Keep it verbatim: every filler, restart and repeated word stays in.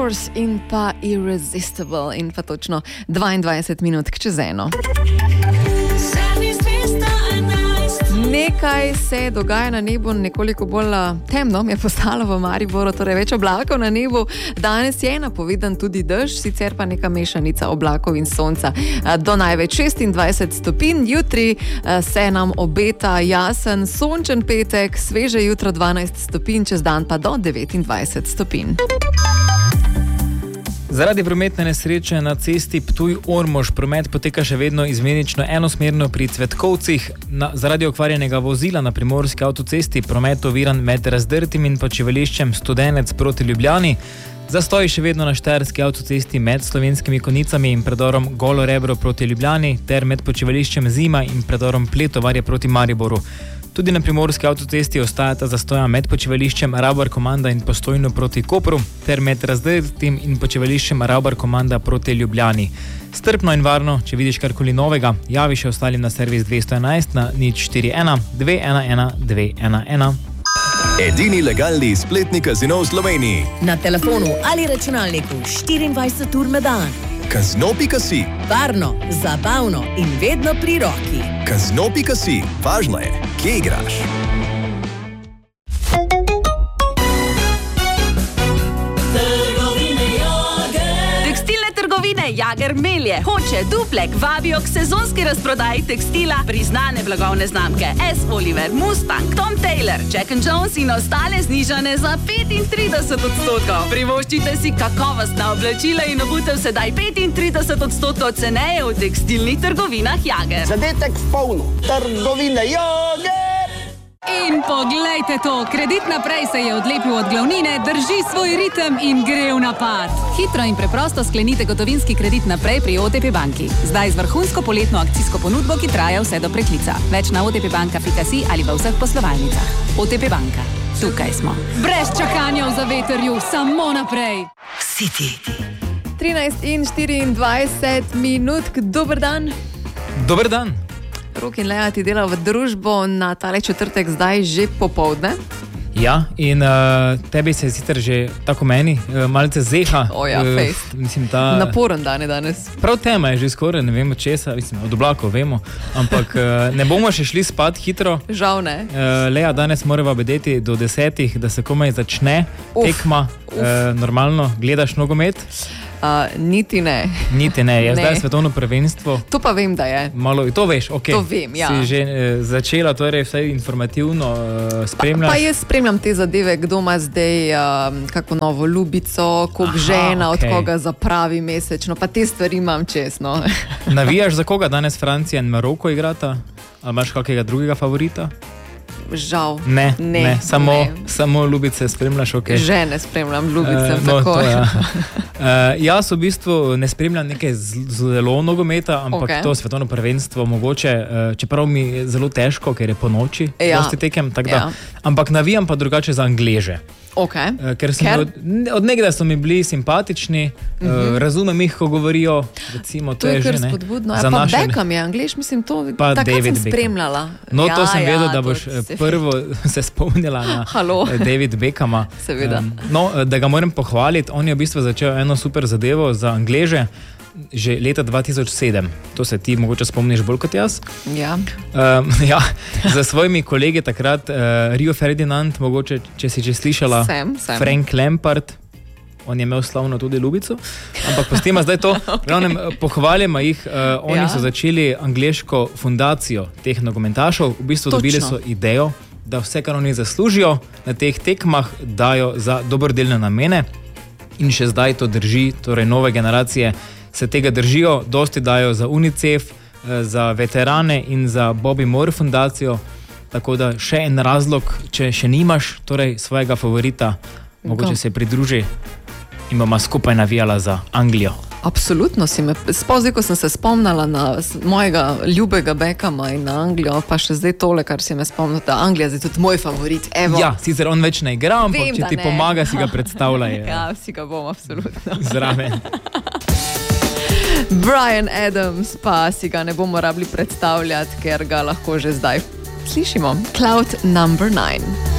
Force in pa Irresistible in pa točno dvaindvajset minut čez eno. Nekaj se dogaja na nebu, nekoliko bolj temno je postalo v Mariboru, torej več oblakov na nebu. Danes je napovedan tudi dež, sicer pa neka mešanica oblakov in sonca. Do največ šestindvajset stopinj, jutri se nam obeta jasen, sončen petek, sveže jutro dvanajst stopinj, čez dan pa do devetindvajset stopinj. Zaradi prometne nesreče na cesti Ptuj-Ormož promet poteka še vedno izmenično enosmerno pri Cvetkovcih. Na, zaradi okvarjenega vozila na primorski avtocesti promet oviran med Razdrtim in počivališčem Studenec proti Ljubljani. Zastoj še vedno na štajerski avtocesti med Slovenskimi Konicami in predorom Golo Rebro proti Ljubljani ter med počivališčem Zima in predorom Pletovarje proti Mariboru. Tudi na primorski avtocesti ostajata zastoja med počivališčem Ravbar Komanda in Postojno proti Kopru ter med Razdrtim in počivališčem Ravbar Komanda proti Ljubljani. Strpno in varno, če vidiš karkoli novega, javi še ostalim na servis dvesto enajst na nič štiri ena dve ena ena dve ena ena. Edini legalni spletni kazino v Sloveniji. Na telefonu ali računalniku štiriindvajset ur na dan. Kazino pika si. Varno, zabavno in vedno pri roki. Kazino pika si. Važno je, kje igraš. Jager Melje hoče Duplek vabijo k sezonski razprodaji tekstila priznane blagovne znamke S. Oliver, Mustang, Tom Taylor, Jack and Jones in ostale znižane za petintrideset odstotkov. Privoščite si kakovostna oblačila in obutev sedaj petintrideset odstotkov ceneje v tekstilnih trgovinah Jager. Zadetek v polno. Trgovine Jager! In poglejte to, Kredit naprej se je odlepil od glavnine, drži svoj ritem in gre v napad. Hitro in preprosto sklenite gotovinski kredit naprej pri O T P banki. Zdaj z vrhunsko poletno akcijsko ponudbo, ki traja vse do preklica. Več na otpbanka pika si ali v vseh poslovalnicah. O T P banka. Tukaj smo. Brez čakanja v zavetrju, samo naprej. City. trinajst in štiriindvajset minut, dober dan. Dober dan. Rok in Lea ti dela v družbo na tale četrtek zdaj že popoldne. Ja, in uh, tebi se je sicer že tako meni, uh, malce zeha. O ja, uh, fejst. Mislim, ta... Naporen dan je danes. Prav tema je že skoraj, ne vemo česa, mislim, od oblakov vemo, ampak uh, ne bomo še šli spat hitro. Žal ne. Uh, Lea, danes morava bedeti do desetih, da se komaj začne Uf, tekma. Uh, normalno, gledaš nogomet? Uh, niti ne. Niti ne, je Ne. zdaj svetovno prvenstvo. To pa vem, da je. Malo, to veš, ok. To vem, ja. Si že eh, začela, torej vsaj informativno eh, spremljaš. Pa jaz spremljam te zadeve, kdo ima zdaj um, kako novo ljubico, koliko Aha, žena, od okej. koga zapravi mesečno, pa te stvari imam čestno. Navijaš za koga danes Francija in Maroko igrata? Ali imaš kakega drugega favorita? Žal. Ne, ne, ne. Samo, ne. samo ljubice spremljaš, ok. Žene spremljam, ljubice, Eh, no, tako. to, ja. uh, jaz v bistvu ne spremljam nekaj z- zelo nogometa, ampak Ok. to svetovno prvenstvo mogoče, uh, čeprav mi je zelo težko, ker je po noči, Ja. dosti tekem, tak da, Ja. ampak navijam pa drugače za Angleže. Okay. Uh, ker sem Ker? od, od nekdaj so mi bili simpatični, uh, Mhm. razumem jih, ko govorijo, recimo, to, To je že kar ne. spodbudno. Ja, Za pa naše- Beckham je Angleš, mislim, to Pa takrat David sem Beckham. spremljala. No, ja, to sem ja, vedel, da to boš eh, se- prvo se spomnila na Halo. eh, David Beckhama. Seveda. Um, no, eh, da ga moram pohvaliti, on je v bistvu začel eno super zadevo za Angleže že leta dva tisoč sedem. To se ti mogoče spomniš bolj kot jaz. Ja. Um, ja, za svojimi kolegi takrat uh, Rio Ferdinand, mogoče, če si že slišala, Sem, sem. Frank Lampard. On je imel slavno tudi ljubico, ampak postima zdaj to. V glavnem, eh, pohvaljamo jih, uh, oni Ja. so začeli angleško fundacijo teh nogometašov, v bistvu Točno. dobili so idejo, da vse, kar oni zaslužijo na teh tekmah, dajo za dobrodelne namene in še zdaj to drži, torej nove generacije se tega držijo, dosti dajo za UNICEF, eh, za veterane in za Bobby Moore fundacijo, tako da še en razlog, če še nimaš torej svojega favorita, mogoče se pridruži in bomo skupaj navijala za Anglijo. Absolutno si me, spozdaj, ko sem se spomnila na s- mojega ljubega Beckhama in na Anglijo, pa še zdaj tole, kar si me spomnila, da Anglija je zdaj tudi moj favorit. Evo. Ja, sicer on več ne igra, ampak Vem, če da ti ne. pomaga, si ga predstavljaj Ja, si ga bom absolutno. zraven. Bryan Adams pa si ga ne bomo rabili predstavljati, ker ga lahko že zdaj slišimo. Cloud number nine.